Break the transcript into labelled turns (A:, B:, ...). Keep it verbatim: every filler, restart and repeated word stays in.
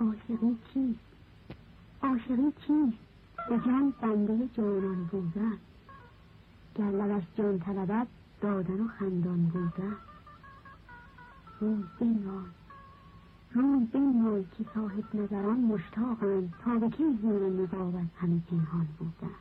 A: عاشقی چیست؟ عاشقی چیست؟ به جان بنده جانان بودن، گر لبش جان طلبد دادن و خندان بودن. روی بنمای روی بنمای که صاحب نظران مشتاقند، تا به کی زیر نقابت همه پنهان بودن.